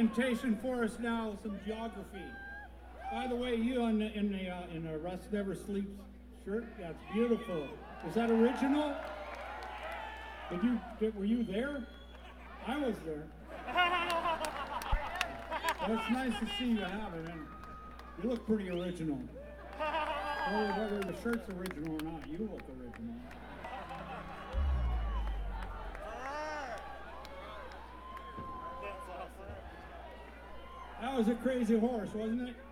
presentation for us now, some geography. By the way, you in a Rust Never Sleeps shirt, that's beautiful. Is that original? Were you there? I was there. Well, it's nice to see you have it, and you look pretty original. Whether the shirt's original or not, you look original. That was a crazy horse, wasn't it?